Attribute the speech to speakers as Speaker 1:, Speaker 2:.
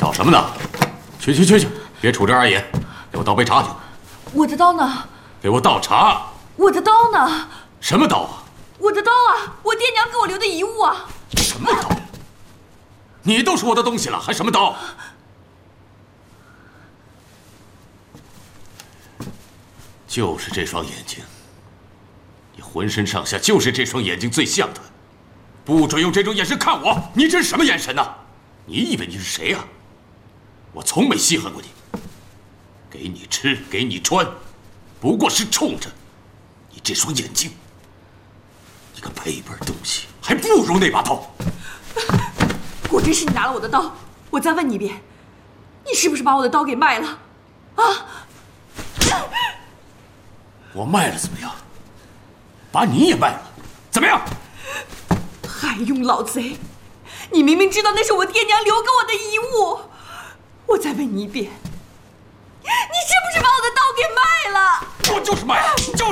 Speaker 1: 闹什么呢？去，别杵着二爷，给我倒杯茶去。
Speaker 2: 我的刀呢？
Speaker 1: 给我倒茶。
Speaker 2: 我的刀呢？
Speaker 1: 什么刀啊？
Speaker 2: 我的刀啊！我爹娘给我留的遗物啊！
Speaker 1: 什么刀？你都是我的东西了，还什么刀？就是这双眼睛，你浑身上下就是这双眼睛最像的，不准用这种眼神看我！你这是什么眼神呢？你以为你是谁啊？我从没稀罕过你，给你吃，给你穿，不过是冲着你这双眼睛。你个赔本东西，还不如那把刀。
Speaker 2: 果真是你拿了我的刀，我再问你一遍，你是不是把我的刀给卖了？啊！
Speaker 1: 我卖了怎么样？把你也卖了，怎么样？
Speaker 2: 还用老贼！你明明知道那是我爹娘留给我的遗物，我再问你一遍，你是不是把我的刀给卖了？
Speaker 1: 我就是卖了，就